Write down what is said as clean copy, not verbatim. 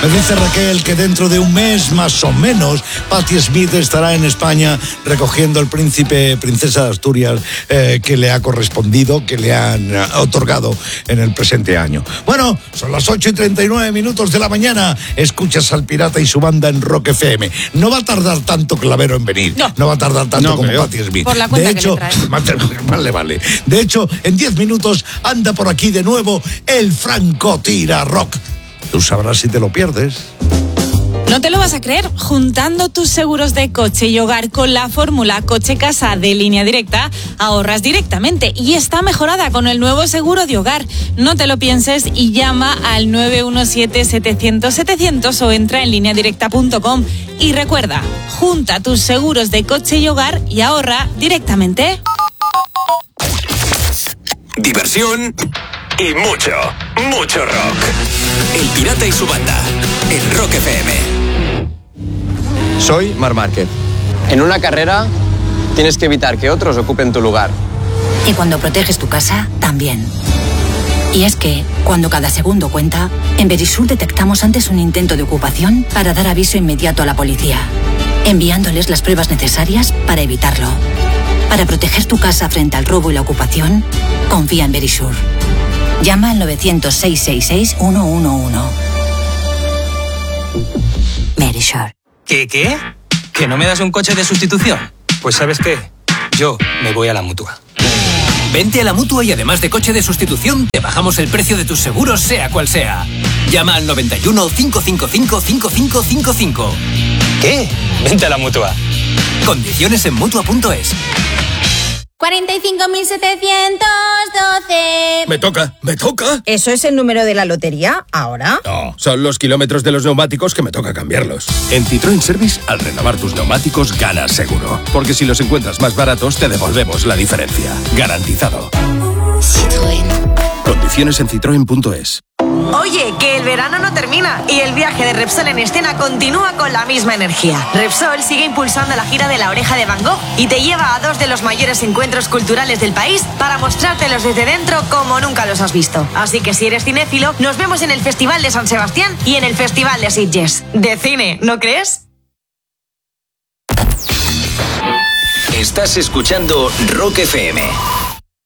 Me dice Raquel que dentro de un mes, más o menos, Patti Smith estará en España recogiendo el princesa de Asturias que le ha correspondido, que le han otorgado en el presente año. Bueno, son las 8:39 de la mañana. Escuchas al Pirata y su banda en Rock FM. No va a tardar tanto Clavero en venir. No va a tardar tanto como Patti Smith. Por la cuenta de hecho, vale. De hecho, en 10 minutos anda por aquí de nuevo el Franco Tira Rock. Tú sabrás si te lo pierdes. No te lo vas a creer, juntando tus seguros de coche y hogar con la fórmula coche-casa de Línea Directa, ahorras directamente y está mejorada con el nuevo seguro de hogar. No te lo pienses y llama al 917-700-700 o entra en lineadirecta.com. Y recuerda, junta tus seguros de coche y hogar y ahorra directamente. Diversión y mucho rock. El Pirata y su banda en Rock FM. Soy Marc Márquez. En una carrera tienes que evitar que otros ocupen tu lugar. Y cuando proteges tu casa, también. Y es que, cuando cada segundo cuenta, en Verisur detectamos antes un intento de ocupación para dar aviso inmediato a la policía, enviándoles las pruebas necesarias para evitarlo. Para proteger tu casa frente al robo y la ocupación, confía en Verisur. Llama al 900-666-111. Verisur. ¿Qué? ¿Que no me das un coche de sustitución? Pues ¿sabes qué? Yo me voy a la Mutua. Vente a la Mutua y además de coche de sustitución, te bajamos el precio de tus seguros, sea cual sea. Llama al 91 555 5555. ¿Qué? Vente a la Mutua. Condiciones en Mutua.es. 45.712. Me toca. ¿Eso es el número de la lotería ahora? No, son los kilómetros de los neumáticos que me toca cambiarlos. En Citroën Service, al renovar tus neumáticos, ganas seguro. Porque si los encuentras más baratos, te devolvemos la diferencia. Garantizado. Citroën. Condiciones en Citroën.es. Oye, que el verano no termina y el viaje de Repsol en escena continúa con la misma energía. Repsol sigue impulsando la gira de La Oreja de Van Gogh y te lleva a dos de los mayores encuentros culturales del país para mostrártelos desde dentro como nunca los has visto. Así que si eres cinéfilo, nos vemos en el Festival de San Sebastián y en el Festival de Sitges. De cine, ¿no crees? Estás escuchando Rock FM.